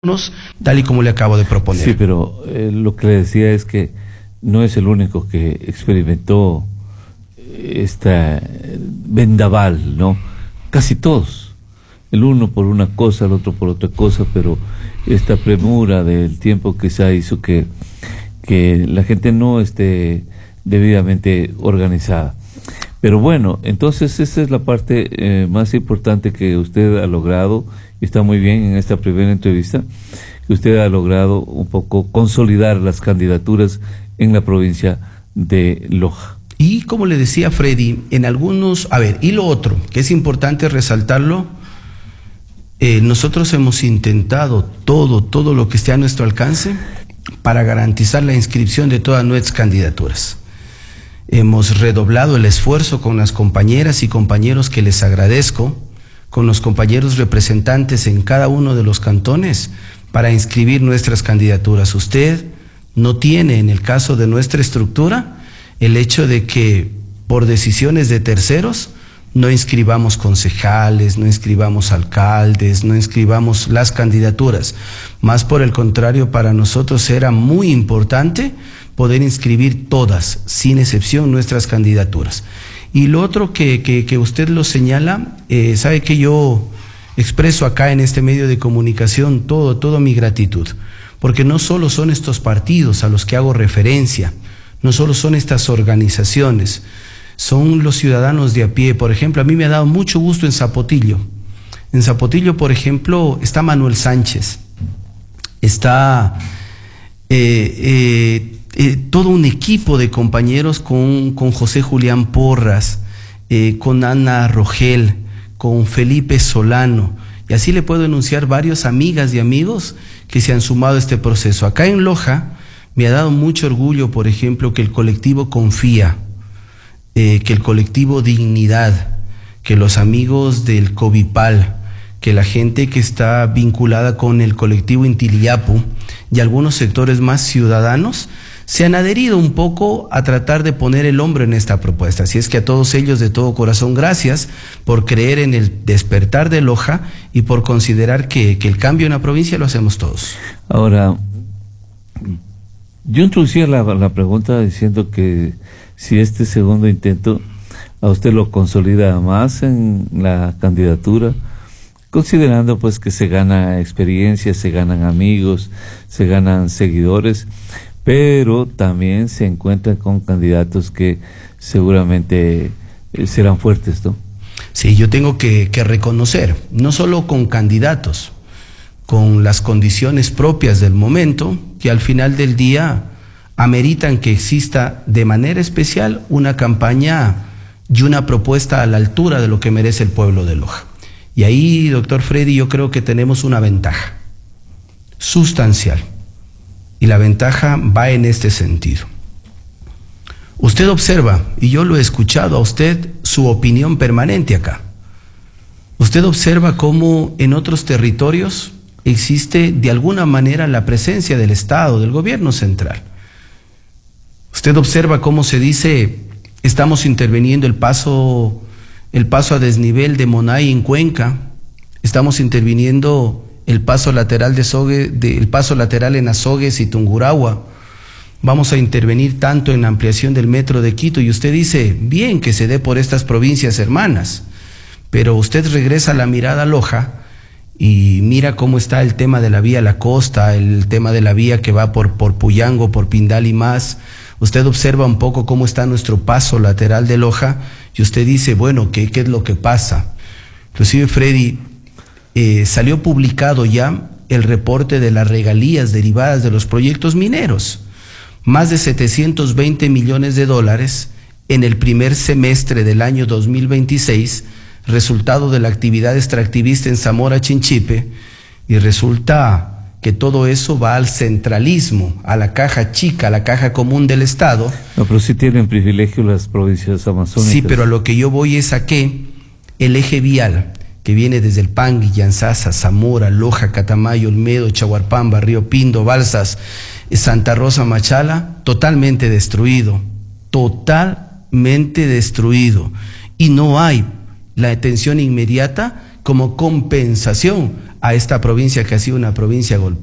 tal y como le acabo de proponer. Sí, pero lo que le decía es que no es el único que experimentó esta vendaval, ¿no? Casi todos, el uno por una cosa, el otro por otra cosa, pero esta premura del tiempo quizá hizo que la gente no esté debidamente organizada. Pero bueno, entonces esa es la parte más importante que usted ha logrado, y está muy bien en esta primera entrevista, que usted ha logrado un poco consolidar las candidaturas en la provincia de Loja. Y como le decía Freddy, en algunos, y lo otro, que es importante resaltarlo, nosotros hemos intentado todo lo que esté a nuestro alcance para garantizar la inscripción de todas nuestras candidaturas. Hemos redoblado el esfuerzo con las compañeras y compañeros que les agradezco, con los compañeros representantes en cada uno de los cantones para inscribir nuestras candidaturas. Usted no tiene, en el caso de nuestra estructura, el hecho de que por decisiones de terceros no inscribamos concejales, no inscribamos alcaldes, no inscribamos las candidaturas. Más por el contrario, para nosotros era muy importante poder inscribir todas, sin excepción, nuestras candidaturas. Y lo otro que usted lo señala, sabe que yo expreso acá en este medio de comunicación toda mi gratitud, porque no solo son estos partidos a los que hago referencia, no solo son estas organizaciones, son los ciudadanos de a pie. Por ejemplo, a mí me ha dado mucho gusto en Zapotillo. En Zapotillo, por ejemplo, está Manuel Sánchez, está todo un equipo de compañeros con José Julián Porras, con Ana Rogel, con Felipe Solano, y así le puedo enunciar varios amigas y amigos que se han sumado a este proceso. Acá en Loja me ha dado mucho orgullo, por ejemplo, que el colectivo Confía, que el colectivo Dignidad, que los amigos del Covipal, que la gente que está vinculada con el colectivo Intiliapu y algunos sectores más ciudadanos se han adherido un poco a tratar de poner el hombro en esta propuesta. Así es que a todos ellos, de todo corazón, gracias por creer en el despertar de Loja y por considerar que el cambio en la provincia lo hacemos todos. Ahora, yo introducía la pregunta diciendo que si este segundo intento a usted lo consolida más en la candidatura, considerando pues que se gana experiencia, se ganan amigos, se ganan seguidores, pero también se encuentran con candidatos que seguramente serán fuertes, ¿no? Sí, yo tengo que reconocer, no solo con candidatos, con las condiciones propias del momento, que al final del día ameritan que exista de manera especial una campaña y una propuesta a la altura de lo que merece el pueblo de Loja. Y ahí, doctor Freddy, yo creo que tenemos una ventaja sustancial. Y la ventaja va en este sentido. Usted observa, y yo lo he escuchado a usted, su opinión permanente acá. Usted observa cómo en otros territorios existe de alguna manera la presencia del Estado, del gobierno central. Usted observa cómo se dice, estamos interviniendo el paso a desnivel de Monay en Cuenca, estamos interviniendo el paso lateral el paso lateral en Azogues y Tungurahua, vamos a intervenir tanto en la ampliación del metro de Quito, y usted dice, bien que se dé por estas provincias hermanas, pero usted regresa la mirada a Loja y mira cómo está el tema de la vía La Costa, el tema de la vía que va por Puyango, por Pindal y más. Usted observa un poco cómo está nuestro paso lateral de Loja y usted dice, bueno, ¿qué es lo que pasa? Inclusive, Freddy, salió publicado ya el reporte de las regalías derivadas de los proyectos mineros. Más de 720 millones de dólares en el primer semestre del año 2026, resultado de la actividad extractivista en Zamora Chinchipe, y resulta que todo eso va al centralismo, a la caja chica, a la caja común del Estado. No, pero sí tienen privilegio las provincias amazónicas. Sí, pero a lo que yo voy es a que el eje vial, que viene desde el Pangui, Llanzasa, Zamora, Loja, Catamayo, Olmedo, Chahuarpamba, Río Pindo, Balsas, Santa Rosa, Machala, totalmente destruido. Y no hay la atención inmediata como compensación a esta provincia que ha sido una provincia golpeada.